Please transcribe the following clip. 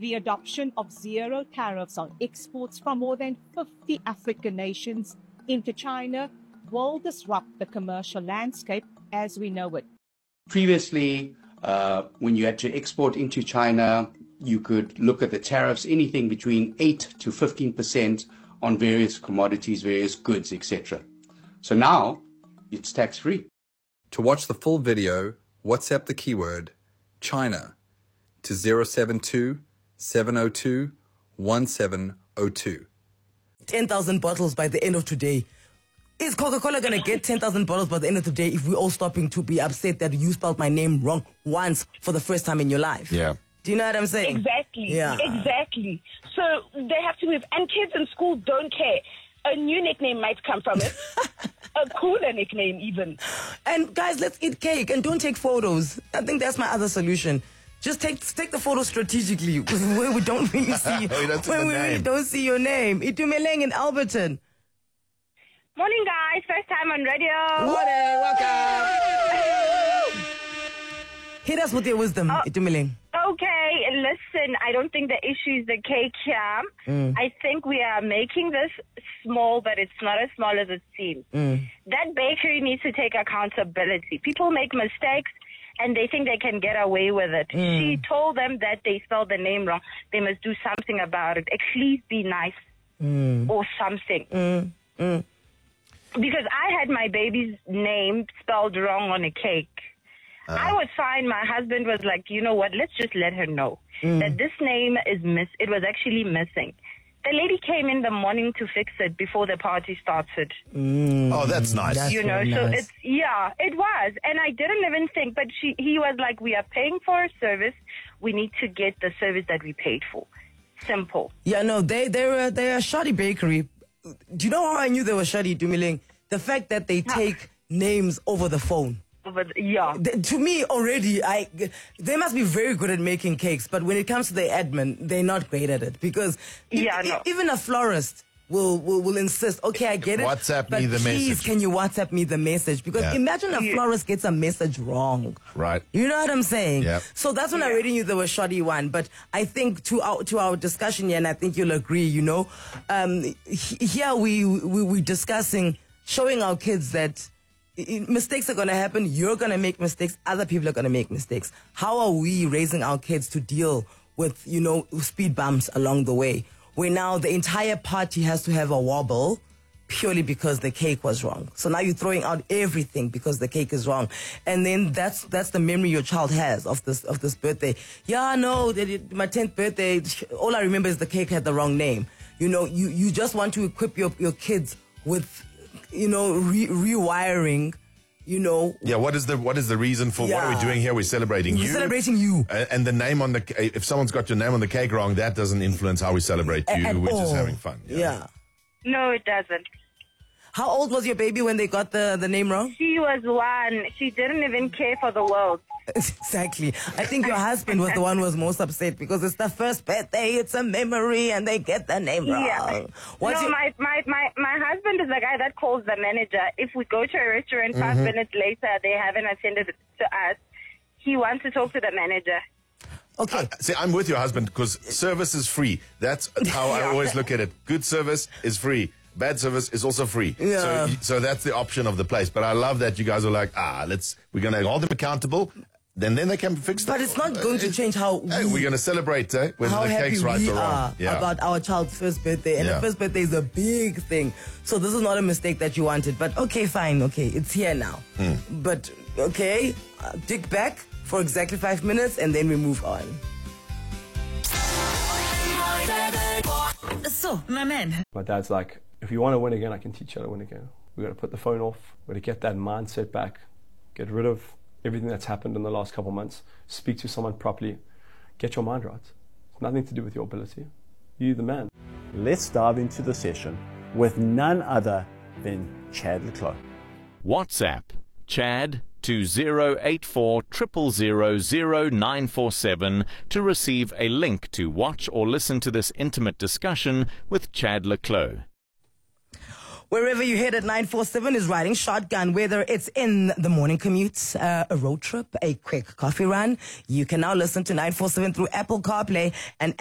The adoption of zero tariffs on exports from more than 50 African nations into China will disrupt the commercial landscape as we know it. Previously, when you had to export into China, you could look at the tariffs, anything between 8 to 15% on various commodities, various goods, etc. So now it's tax-free. To watch the full video, WhatsApp the keyword China to 072 702 1702. 10,000 bottles by the end of today. Is Coca-Cola going to get 10,000 bottles by the end of the day if we're all stopping to be upset that you spelled my name wrong once for the first time in your life? Yeah. Do you know what I'm saying? Exactly. Yeah. Exactly. So they have to move. And kids in school don't care. A new nickname might come from it. A cooler nickname even. And guys, let's eat cake and don't take photos. I think that's my other solution. Just take the photo strategically where we don't really see really don't see your name. Itumeleng in Alberton. Morning, guys. First time on radio. Welcome. Hit us with your wisdom, Itumeleng. Okay, listen, I don't think the issue is the cake here. I think we are making this small, but it's not as small as it seems. That bakery needs to take accountability. People make mistakes, and they think they can get away with it. She told them that they spelled the name wrong. They must do something about it. At least be nice or something. Because I had my baby's name spelled wrong on a cake. I was fine. My husband was like, you know what, let's just let her know that this name is it was actually missing. The lady came in the morning to fix it before the party started. Oh, that's nice. That's you know, nice. so it's, yeah, it was. And I didn't even think, but he was like, we are paying for a service. We need to get the service that we paid for. Simple. Yeah, no, they're a shoddy bakery. Do you know how I knew they were shoddy, Itumeleng? The fact that they take names over the phone. Yeah. To me, already, they must be very good at making cakes, but when it comes to the admin, they're not great at it. Because even a florist will insist, okay, I get it. WhatsApp but me the please, message. can you WhatsApp me the message? Because imagine a florist gets a message wrong. Right. You know what I'm saying? Yep. So that's when I already knew they were shoddy one. But I think to our discussion here, and I think you'll agree, you know, here we're discussing, showing our kids that mistakes are going to happen. You're going to make mistakes. Other people are going to make mistakes. How are we raising our kids to deal with, you know, speed bumps along the way? Where now the entire party has to have a wobble purely because the cake was wrong. So now you're throwing out everything because the cake is wrong. And then that's the memory your child has of this birthday. Yeah, no, my 10th birthday, all I remember is the cake had the wrong name. You know, you just want to equip your kids with, you know, rewiring, you know. Yeah, what is the reason for what are we doing here? We're celebrating you. We're celebrating you. And the name on if someone's got your name on the cake wrong, that doesn't influence how we celebrate you. We're just having fun. Yeah. No, it doesn't. How old was your baby when they got the name wrong? She was 1. She didn't even care for the world. Exactly. I think your husband was the one who was most upset because it's the first birthday, it's a memory, and they get the name wrong. Yeah. My husband is the guy that calls the manager. If we go to a restaurant 5 minutes later, they haven't attended to us, he wants to talk to the manager. Okay. See, I'm with your husband because service is free. That's how I always look at it. Good service is free. Bad service is also free. Yeah. So that's the option of the place. But I love that you guys are like, we're going to hold them accountable. Then they can fix that. But it's not going to change how we're going to celebrate whether how the cake's right we or wrong. are about our child's first birthday. And the first birthday is a big thing. So this is not a mistake that you wanted. But okay, fine. Okay, it's here now. But okay, dig back for exactly 5 minutes and then we move on. So, my man. My dad's like, if you want to win again, I can teach you how to win again. We're going to put the phone off. We're going to get that mindset back. Get rid of everything that's happened in the last couple of months. Speak to someone properly. Get your mind right. It's nothing to do with your ability. You're the man. Let's dive into the session with none other than Chad le Clos. WhatsApp Chad to 084 000 947 to receive a link to watch or listen to this intimate discussion with Chad le Clos. Wherever you head at 947 is riding shotgun, whether it's in the morning commute, a road trip, a quick coffee run. You can now listen to 947 through Apple CarPlay and